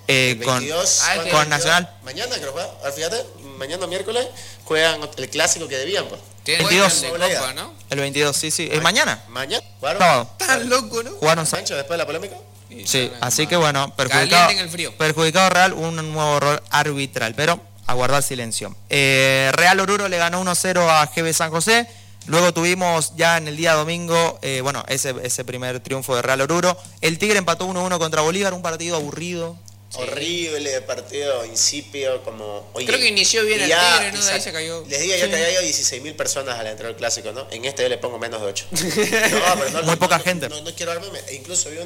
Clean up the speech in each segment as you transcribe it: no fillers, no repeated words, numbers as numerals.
El 22, con Nacional. Mañana creo que juegan. Ahora fíjate, mañana miércoles juegan el clásico que debían, pues. Tiene 22 de Copa, ¿no? El 22, sí. ¿Es mañana? Mañana. ¿Jugaron? Sábado. Tan loco, ¿no? Jugaron Sancho después de la polémica. Sí, así que bueno, Caliente en el frío. perjudicado Real, un nuevo error arbitral, pero a guardar silencio. Real Oruro le ganó 1-0 a GB San José. Luego tuvimos ya en el día domingo, ese primer triunfo de Real Oruro. El Tigre empató 1-1 contra Bolívar, un partido aburrido. Sí. Horrible partido, insípido, como... Oye, creo que inició bien el Tigre, ¿no? De ahí se cayó. Les digo yo que había ido 16.000 personas al entrar al clásico, ¿no? En este yo le pongo menos de 8. No, pero muy poca gente. No quiero armarme. Incluso vi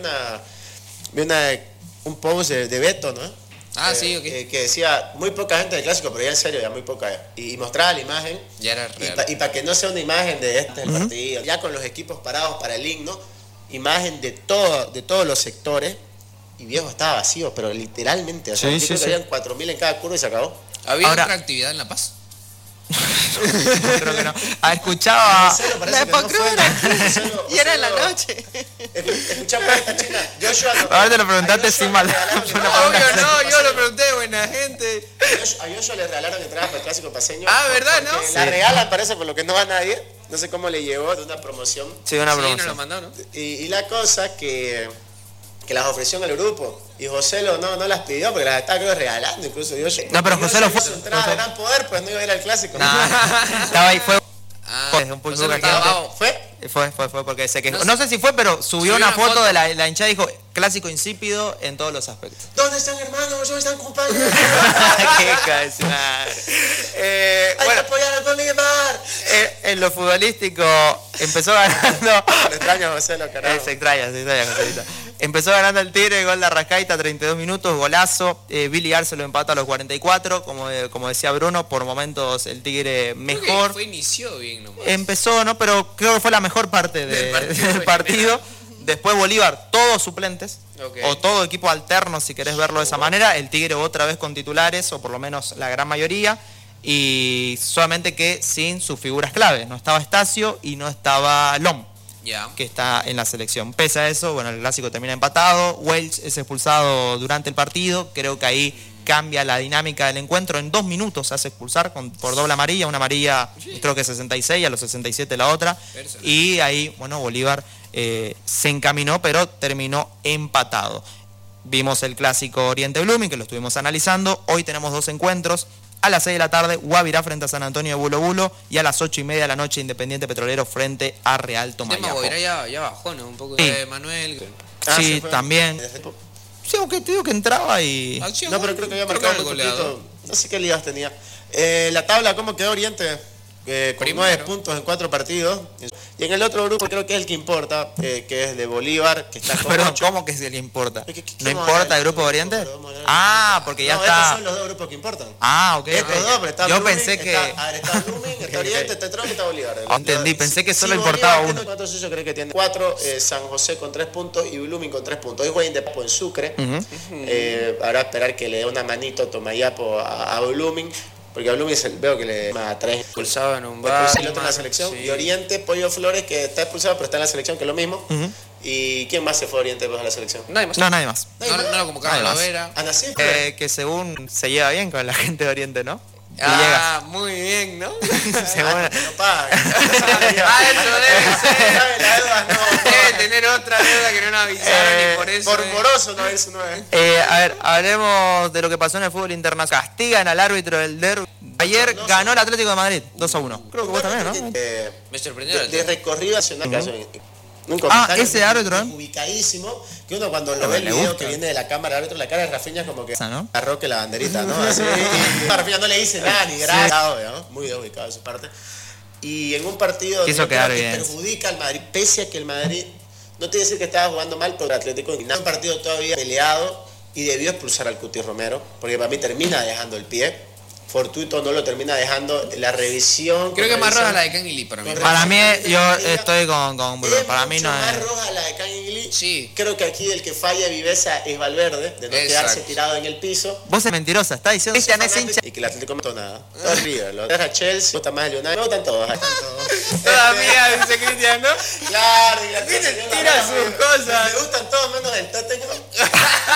un post de Beto, ¿no? Sí, ok. Que decía, muy poca gente del clásico, pero ya en serio, ya muy poca. Y mostraba la imagen. Ya era real. Y para que no sea una imagen de este del partido, ya con los equipos parados para el himno, imagen de todos los sectores. Y viejo, estaba vacío, pero literalmente. O sea, yo creo que habían 4.000 en cada curva y se acabó. ¿Había otra actividad en La Paz? No, creo que no. Escuchaba. Y era en la noche. Escuchaba esta china. Ahora te lo preguntaste sin mal. No, yo lo pregunté, buena gente. A Joshua le regalaron entradas para el clásico paseño. ¿Verdad, no? La regalan, parece, por lo que no va nadie. No sé cómo le llegó de una promoción. Sí, una promoción. Sí, nos lo mandó, ¿no? Y la cosa que las ofreció en el grupo. Y José no las pidió porque las estaba creo regalando, incluso Joshua. No, pero José lo fue. Su entrada de gran poder, pues no iba a ir al clásico. Estaba ahí, fue. Un poco fue porque se quejó. No sé si fue, pero subió una foto de la hinchada y dijo clásico insípido en todos los aspectos. ¿Dónde están, hermanos? ¿Dónde están, compañeros? Qué cabeza. Hay que apoyar al Bolívar. En lo futbolístico empezó ganando. Le extraño a José, lo carajo. Se extraña, Joséita. Empezó ganando el Tigre, gol de Arrascaita, 32 minutos, golazo. Billy Arce lo empató a los 44, como decía Bruno, por momentos el Tigre mejor. Inició bien nomás. Empezó, ¿no? Pero creo que fue la mejor parte del partido. Después Bolívar, todos suplentes, o todo equipo alterno, si querés verlo de esa manera. El Tigre otra vez con titulares, o por lo menos la gran mayoría. Y solamente que sin sus figuras claves. No estaba Estacio y no estaba Lom. Que está en la selección. Pese a eso, bueno, el clásico termina empatado. Welch es expulsado durante el partido. Creo que ahí cambia la dinámica del encuentro. En 2 minutos se hace expulsar por doble amarilla. Una amarilla, creo que 66, a los 67 la otra. Y ahí, bueno, Bolívar se encaminó, pero terminó empatado. Vimos el clásico Oriente Blooming, que lo estuvimos analizando. Hoy tenemos 2 encuentros. A las 6 de la tarde, Guavirá frente a San Antonio de Bulo Bulo. Y a las 8:30 de la noche, Independiente Petrolero frente a Real Tomayapo. Guavirá ya bajó, ¿no? Un poco de Manuel. Sí, también. Sí, aunque te digo que entraba y... No, pero creo que había marcado un poquito. No sé qué ligas tenía. La tabla, ¿cómo quedó Oriente? Con 9 puntos en 4 partidos. Y en el otro grupo creo que es el que importa, que es de Bolívar, que está con Perdón, 8. ¿cómo que es el que importa? ¿No importa el grupo de Oriente? Porque ya está... Estos son los 2 grupos que importan. Ok. Estos 2, pero está Yo Blooming, pensé que... Está Blooming, está Oriente, está Tron y está Bolívar. Entendí, pensé que solo importaba uno. Entonces yo creo que tiene 4, San José con 3 puntos y Blooming con 3 puntos. Hoy juega Independiente en Sucre. Habrá que esperar que le dé una manito Tomayapo a Blooming. Porque a Blooming veo que le da 3 expulsado en un bar. El otro en la selección. Sí. Y Oriente, Pollo Flores, que está expulsado, pero está en la selección, que es lo mismo. ¿Y quién más se fue a Oriente a la selección? Nadie más. No, nadie más. No lo convocaron a la Vera. ¿Así? Que según se lleva bien con la gente de Oriente, ¿no? Muy bien, ¿no? No paga. Eso debe ser. La deuda no. Debe tener otra deuda que no nos avisaron y por eso. Por moroso no es 9. A ver, hablemos de lo que pasó en el fútbol internacional. Castigan al árbitro del derbi. Ayer ganó el Atlético de Madrid, 2-1. Creo que vos también, ¿no? Me sorprendió. De recorrido nacional. Ese árbitro, ubicadísimo, que uno cuando lo ve el video que viene de la cámara, el árbitro, la cara de Rafinha es como que arroque la banderita, ¿no? Así, y Rafinha no le dice nada, ni gracias, ¿no? Muy ubicado de su parte. Y en un partido que perjudica al Madrid, pese a que el Madrid, no te voy a decir que estaba jugando mal, pero el Atlético en un partido todavía peleado y debió expulsar al Cuti Romero, porque para mí termina dejando el pie. Fortuito no lo termina dejando. La revisión. Creo que más roja la de Canguilí para mí. Para mí, yo estoy con Bruno. Para mí no es. Más roja la de Canguilí. Sí. Creo que aquí el que falla Viveza es Valverde, de no quedarse tirado en el piso. Vos es mentirosa, está diciendo Cristian es hincha. Y que el Atlético no mató nada. Todo River, lo deja Chelsea, me gusta más el United, me gustan todos. Toda mía, dice Cristian, ¿no? Claro, y tira sus cosas. Me gustan todos menos el Tottenham.